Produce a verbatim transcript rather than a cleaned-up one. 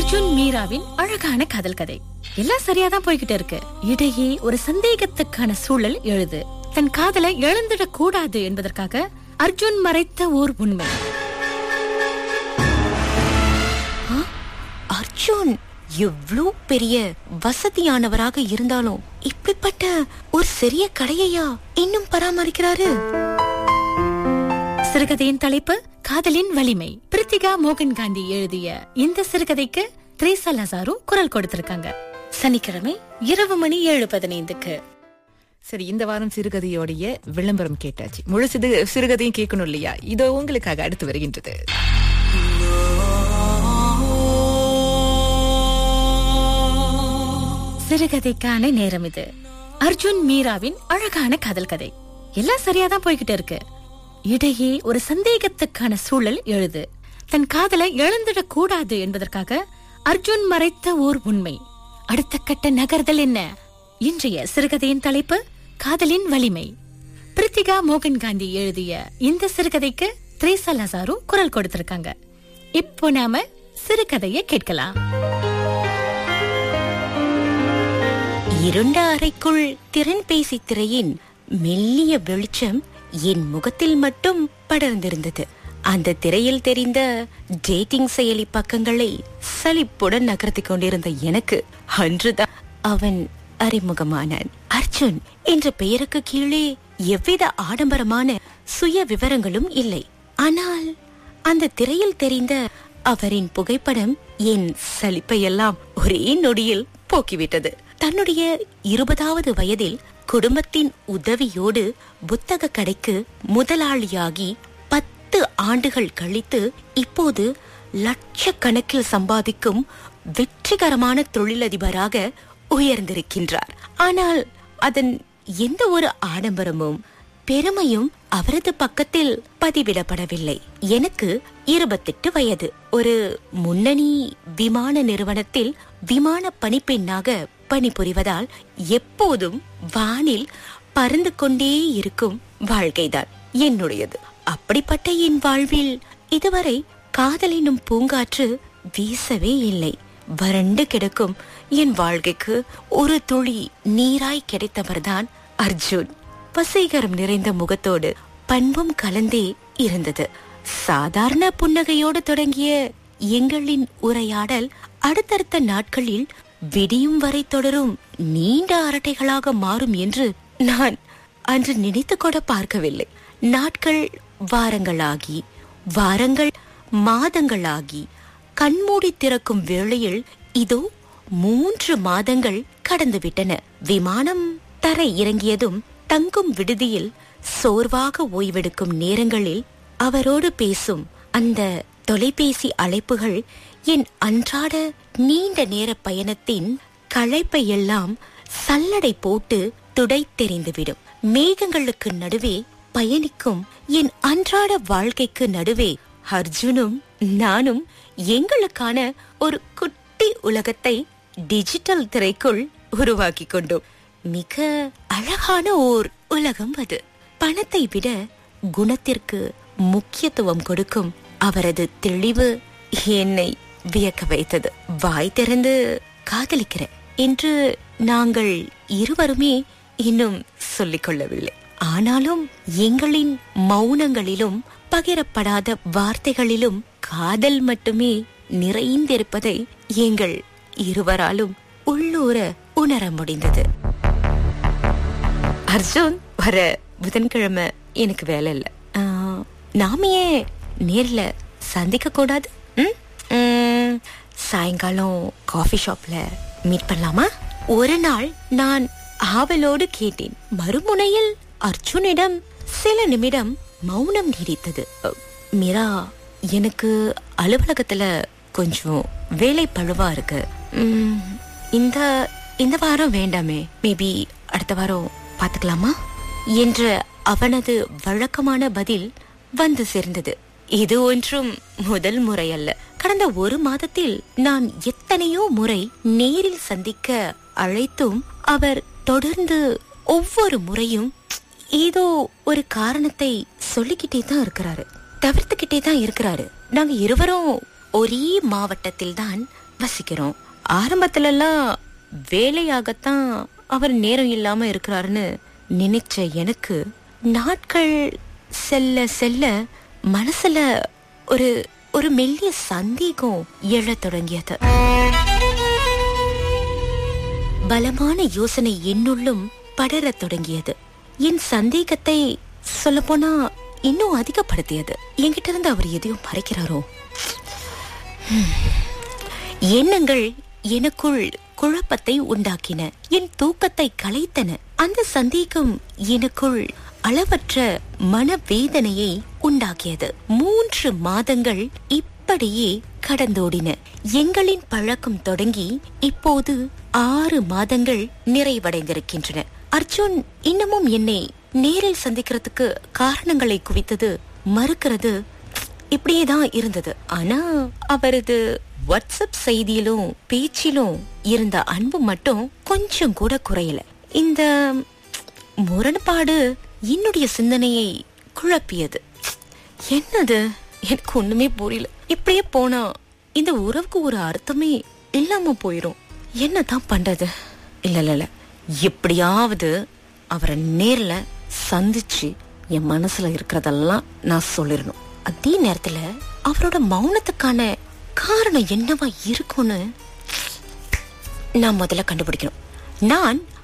அர்ஜுன் மீராவின் அழகான காதல் கதை. எல்லாம் சரியாதான் போய்கிட்டு இருக்கு. இடையே ஒரு சந்தேகத்துக்கான சூழல் எழுது. தன் காதலை இழந்துடக் கூடாது என்பதற்காக அர்ஜுன் மறைத்த ஓர் உண்மை. அர்ஜுன் எவ்வளவு பெரிய வசதியானவராக இருந்தாலும் இப்படிப்பட்ட ஒரு சிறிய கடையையா இன்னும் பராமரிக்கிறாரு? சிறுகதையின் தலைப்பு காதலின் வலிமை. பிரித்திகா மோகன் காந்தி எழுதிய இந்த சிறுகதைக்கு த்ரேசா லசாரு குரல் கொடுத்திருக்காங்க. சனிக்கிழமை இரவு மணி ஏழு பதினைந்துக்கு. சரி, இந்த வாரம் சிறுகதையோடைய விளம்பரம் கேட்டாச்சு. முழு சிறு சிறுகதையும் கேட்கணும் இல்லையா? இதோ உங்களுக்காக அடுத்து வருகின்றது. சிறுகதைக்கான நேரம் இது. அர்ஜுன் மீராவின் அழகான காதல் கதை. எல்லாம் சரியாதான் போய்கிட்டு இருக்கு. இடையே ஒரு சந்தேகத்துக்கான சூழல் எழுது. தன் காதலை இழந்துடக் கூடாது என்பதற்காக அர்ஜுன் மறைத்த ஓர் உண்மை. அடுத்த கட்ட நகர்தல் என்ன? இன்றைய சிறுகதையின் தலைப்பு காதலின் வலிமை. பிரித்திகா மோகன் காந்தி எழுதிய இந்த சிறுகதைக்கு த்ரேசா லசாரு குரல் கொடுத்திருக்காங்க. இப்போ நாம சிறுகதையை கேட்கலாம். இருண்ட அறைக்குள் திறன் பேசி திரையின் மெல்லிய வெளிச்சம் என் முகத்தில் மட்டும் படர்ந்திருந்தது. அந்த திரையில் தெரிந்த டேட்டிங் செயலி பக்கங்களை சலிப்புடன் நகர்த்தி கொண்டிருந்த எனக்கு அன்றுதான் அவன் அறிமுகமானான். அர்ஜுன் என்ற பெயருக்கு கீழே எவ்வித ஆடம்பரமான சுய விவரங்களும் இல்லை. ஆனால் அந்த திரையில் தெரிந்த அவரின் புகைப்படம் என் சலிப்பையெல்லாம் ஒரே நொடியில் போக்கிவிட்டது. தன்னுடைய இருபதாவது வயதில் குடும்பத்தின் உதவியோடு புத்தக கடைக்கு முதலாளியாகி பத்து ஆண்டுகள் கழித்து இப்போது லட்சக்கணக்கில் சம்பாதிக்கும் வெற்றிகரமான தொழிலதிபராக உயர்ந்திருக்கின்றார். ஆனால் அதன் எந்த ஒரு ஆடம்பரமும் பெருமையும் அவரது பக்கத்தில் பதிவிடப்படவில்லை. எனக்கு இருபத்தெட்டு வயது. ஒரு முன்னணி விமான நிறுவனத்தில் விமான பணிப்பெண்ணாக பணிபுரிவதால் எப்போதும் வானில் பறந்து கொண்டே இருக்கும் வாழ்க்கைதான் என்னுடையது. அப்படிப்பட்ட என் வாழ்வில் இதுவரை காதலினும் பூங்காற்று வீசவே இல்லை. வறண்டு கிடக்கும் என் வாழ்க்கைக்கு ஒரு துளி நீராய் கிடைத்தவர்தான் அர்ஜுன். வசீகரம் நிறைந்த முகத்தோடு பண்பும் கலந்தே இருந்தது. சாதாரண புன்னகையோடு தொடங்கிய எங்களின் உரையாடல் அடுத்தடுத்த நாட்களில் விடியும் வரை தொடரும் நீண்ட அரட்டைகளாக மாறும் என்று நான் அன்று நினைத்து கூட பார்க்கவில்லை. நாட்கள் வாரங்களாகி வாரங்கள் மாதங்களாகி கண்மூடி திறக்கும் வேளையில் இதோ மூன்று மாதங்கள் கடந்துவிட்டன. விமானம் தரை இறங்கியதும் தங்கும் விடுதியில் சோர்வாக ஓய்வெடுக்கும் நேரங்களில் அவரோடு பேசும் அந்த தொலைபேசி அழைப்புகள் என் அன்றாட நீண்ட நேர பயணத்தின் களைப்பை எல்லாம் சல்லடை போட்டு துடைத்தெறிந்துவிடும். மேகங்களுக்கு நடுவே பயணிக்கும் என் அன்றாட வாழ்க்கைக்கு நடுவே அர்ஜுனும் நானும் எங்களுக்கான ஒரு குட்டி உலகத்தை டிஜிட்டல் திரைக்குள் உருவாக்கி கொண்டோம். மிக அழகான ஓர் உலகம் அது. பணத்தை விட குணத்திற்கு முக்கியத்துவம் கொடுக்கும் அவரது தெளிவு என்னை வியக்க வைத்தது. வாய் திறந்து காதலிக்கிறேன் என்று நாங்கள் இருவருமே இன்னும் சொல்லிக் கொள்ளவில்லை. ஆனாலும் எங்களின் மௌனங்களிலும் பகிரப்படாத வார்த்தைகளிலும் காதல் மட்டுமே நிறைந்திருப்பதை எங்கள் இருவராலும் உள்ளூர உணர முடிந்தது. அர்ஜுன், வர புதன்கிழமை எனக்கு வேலை இல்ல. நாமே நேர்ல சந்திக்க கூடாது? சாயங்காலம் காஃபி ஷாப்ல மீட் பண்ணலாமா? ஒரு நாள் நான் ஆவலோடு கேட்டேன். மறுமுனையில் அர்ஜுனிடம் சில நிமிடம் மௌனம் நீடித்தது. மீரா, எனக்கு அலுவலகத்துல கொஞ்சம் வேலை பழுவா இருக்கு. இந்த இந்த வாரம் வேண்டாமே, மேபி அடுத்த வாரம் பாத்துக்கலாமா என்ற அவனது வழக்கமான பதில் வந்து சேர்ந்தது. இது ஒன்றும் முதல் முறை அல்ல. கடந்த ஒரு மாதத்தில் நான் எத்தனையோ முறை நேரில் சந்திக்க அழைத்தும் அவர் தொடர்ந்து ஒவ்வொரு முறையும் ஏதோ ஒரு காரணத்தை சொல்லிக்கிட்டே தான் இருக்கிறாரு, தவிர்த்துக்கிட்டே தான் இருக்கிறாரு. நாங்க இருவரும் ஒரே மாவட்டத்தில் தான் வசிக்கிறோம். ஆரம்பத்துல எல்லாம் வேலையாகத்தான் அவர் நேரம் இல்லாம இருக்கிறாருன்னு நினைச்ச எனக்கு நாட்கள் செல்ல செல்ல மனசுல ஒரு ஒரு மெல்லிய சந்தேகம் எழத் தொடங்கியது. பலமான யோசனை என்னுள்ளும் படரத் தொடங்கியது. என் சந்தேகத்தை சொல்ல போனா இன்னும் அதிகப்படுத்தியது. என்கிட்ட இருந்து அவர் எதையும் மறைக்கிறாரோ? எண்ணங்கள் எனக்குள் குழப்பத்தை உண்டாக்கின, என் தூக்கத்தை கலைத்தன. அந்த சந்தேகம் எனக்குள் அளவற்ற மனவேதனையை உண்டாக்கியது. மூன்று மாதங்கள் இப்படியே கடந்தோடின. எங்களின் பழக்கம் தொடங்கி இப்போது ஆறு மாதங்கள் நிறைவடைந்திருக்கின்றன. அர்ஜுன் இன்னமும் என்னை நேரில் சந்திக்கிறதுக்கு காரணங்களை குவித்தது, மறுக்கிறது இப்படியேதான் இருந்தது. ஆனா அவரது வாட்ஸ்அப் செய்தியிலும் பேச்சிலும் இருந்த அன்பு மட்டும் கொஞ்சம் கூட குறையல. இந்த முரண்பாடு என்னுடைய சிந்தனையை குழப்பியது. என்னது, எனக்கு ஒண்ணுமே புரியல. இப்படியே போனா இந்த உறவுக்கு ஒரு அர்த்தமே இல்லாம போயிரும். என்னதான் பண்றது? இல்ல இல்ல இல்ல எப்படியாவது அவரை நேர்ல சந்திச்சு என் மனசுல இருக்கிறதெல்லாம் நான் சொல்லிடணும். அதே நேரத்துல அவரோட மௌனத்துக்கான காரணம் என்னவா இருக்கும்னு நான் முதல்ல கண்டுபிடிக்கணும். நான்